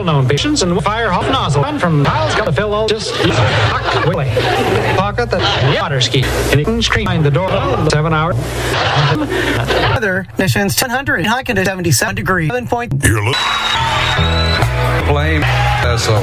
well-known patients and fire off nozzle. One from Miles got the fill just quickly. Pocket the water ski. And he can scream behind the door 7 hours. Weather conditions 100, high conditions 77 degrees. 7 point. You're blame asshole.